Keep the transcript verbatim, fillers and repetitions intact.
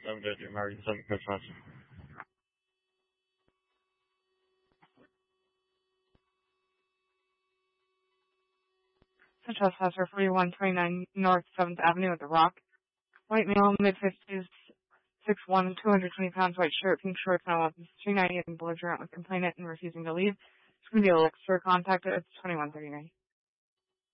seven fifty American seven Coach West. Trespasser forty-one twenty-nine North seventh Avenue at The Rock. White male, mid-fifties, six one, two hundred twenty pounds, white shirt, pink shorts, no weapons, three ninety and belligerent with complainant and refusing to leave. It's going to be a Elixir contact at twenty-one thirty-nine.